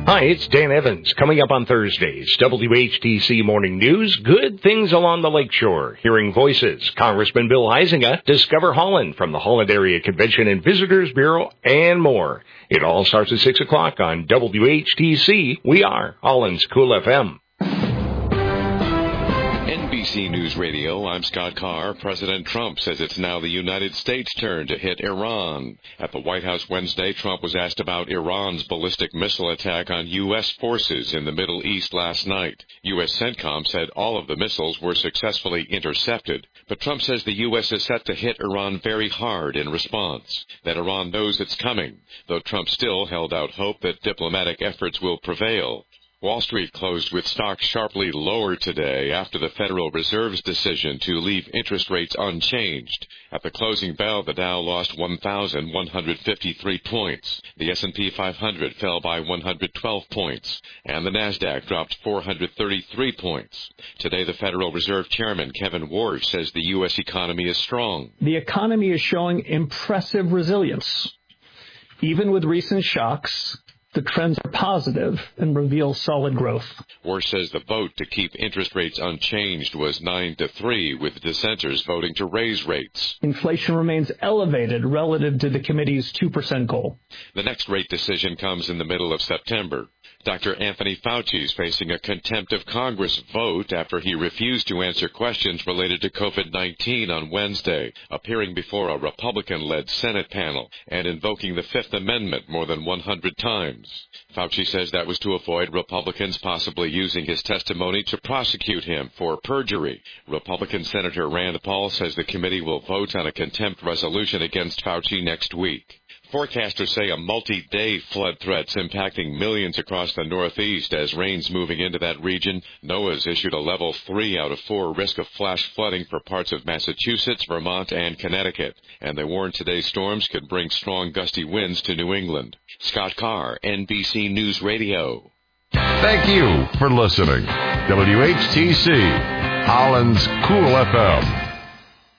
Hi, it's Dan Evans. Coming up on Thursday's WHTC Morning News, good things along the lakeshore. Hearing voices, Congressman Bill Huizenga, Discover Holland from the Holland Area Convention and Visitors Bureau, and more. It all starts at 6 o'clock on WHTC. We are Holland's Cool FM. NBC News Radio, I'm Scott Carr. President Trump says it's now the United States' turn to hit Iran. At the White House Wednesday, Trump was asked about Iran's ballistic missile attack on U.S. forces in the Middle East last night. U.S. CENTCOM said all of the missiles were successfully intercepted, but Trump says the U.S. is set to hit Iran very hard in response, that Iran knows it's coming, though Trump still held out hope that diplomatic efforts will prevail. Wall Street closed with stocks sharply lower today after the Federal Reserve's decision to leave interest rates unchanged. At the closing bell, the Dow lost 1,153 points. The S&P 500 fell by 112 points, and the Nasdaq dropped 433 points. Today, the Federal Reserve Chairman Kevin Warsh says the U.S. economy is strong. The economy is showing impressive resilience. Even with recent shocks, the trends are positive and reveal solid growth. Warsh says the vote to keep interest rates unchanged was 9-3, with dissenters voting to raise rates. Inflation remains elevated relative to the committee's 2% goal. The next rate decision comes in the middle of September. Dr. Anthony Fauci is facing a contempt of Congress vote after he refused to answer questions related to COVID-19 on Wednesday, appearing before a Republican-led Senate panel and invoking the Fifth Amendment more than 100 times. Fauci says that was to avoid Republicans possibly using his testimony to prosecute him for perjury. Republican Senator Rand Paul says the committee will vote on a contempt resolution against Fauci next week. Forecasters say a multi-day flood threat's impacting millions across the Northeast as rain's moving into that region. NOAA's issued a level 3 out of 4 risk of flash flooding for parts of Massachusetts, Vermont, and Connecticut. And they warn today's storms could bring strong gusty winds to New England. Scott Carr, NBC News Radio. Thank you for listening. WHTC, Holland's Cool FM.